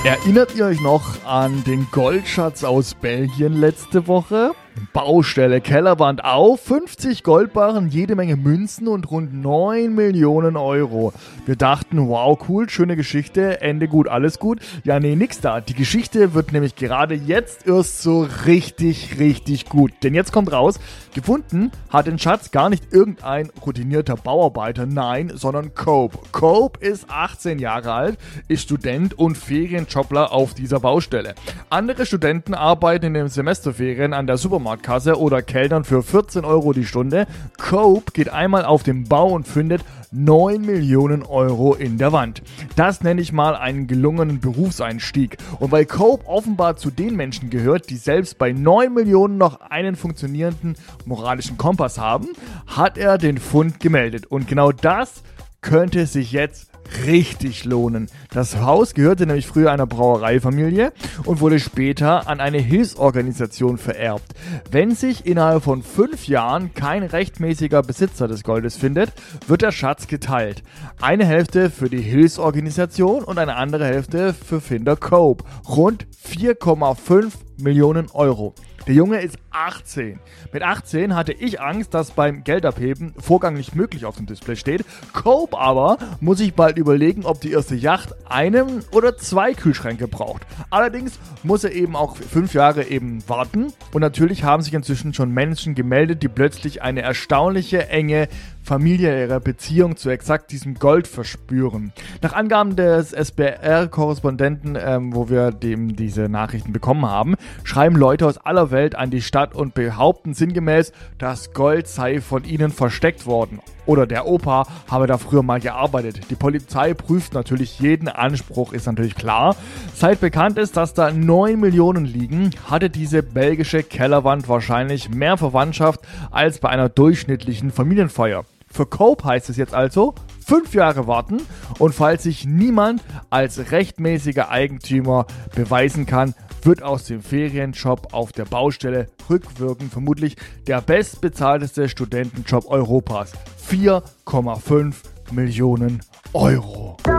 Erinnert ihr euch noch an den Goldschatz aus Belgien letzte Woche? Baustelle, Kellerwand auf, 50 Goldbarren, jede Menge Münzen und rund 9 Millionen Euro. Wir dachten, wow, cool, schöne Geschichte, Ende gut, alles gut. Ja, nee, nix da. Die Geschichte wird nämlich gerade jetzt erst so richtig gut. Denn jetzt kommt raus, gefunden hat den Schatz gar nicht irgendein routinierter Bauarbeiter, nein, sondern Cope. Cope ist 18 Jahre alt, ist Student und Ferienjobler auf dieser Baustelle. Andere Studenten arbeiten in den Semesterferien an der Supermarktkasse oder Kellnern für 14 Euro die Stunde. Cope geht einmal auf den Bau und findet 9 Millionen Euro in der Wand. Das nenne ich mal einen gelungenen Berufseinstieg. Und weil Cope offenbar zu den Menschen gehört, die selbst bei 9 Millionen noch einen funktionierenden moralischen Kompass haben, hat er den Fund gemeldet. Und genau das könnte sich jetzt richtig lohnen. Das Haus gehörte nämlich früher einer Brauereifamilie und wurde später an eine Hilfsorganisation vererbt. Wenn sich innerhalb von 5 Jahren kein rechtmäßiger Besitzer des Goldes findet, wird der Schatz geteilt. Eine Hälfte für die Hilfsorganisation und eine andere Hälfte für Finder Cope. Rund 4,5 Millionen Euro. Der Junge ist 18. Mit 18 hatte ich Angst, dass beim Geldabheben Vorgang nicht möglich auf dem Display steht. Cope aber muss sich bald überlegen, ob die erste Yacht einen oder 2 Kühlschränke braucht. Allerdings muss er eben auch 5 Jahre eben warten. Und natürlich haben sich inzwischen schon Menschen gemeldet, die plötzlich eine erstaunliche enge familiäre Beziehung zu exakt diesem Gold verspüren. Nach Angaben des SBR-Korrespondenten, wo wir diese Nachrichten bekommen haben, schreiben Leute aus aller Welt an die Stadt und behaupten sinngemäß, das Gold sei von ihnen versteckt worden. Oder der Opa habe da früher mal gearbeitet. Die Polizei prüft natürlich jeden Anspruch, ist natürlich klar. Seit bekannt ist, dass da 9 Millionen liegen, hatte diese belgische Kellerwand wahrscheinlich mehr Verwandtschaft als bei einer durchschnittlichen Familienfeier. Für Cope heißt es jetzt also 5 Jahre warten und falls sich niemand als rechtmäßiger Eigentümer beweisen kann, wird aus dem Ferienjob auf der Baustelle rückwirkend vermutlich der bestbezahlteste Studentenjob Europas. 4,5 Millionen Euro.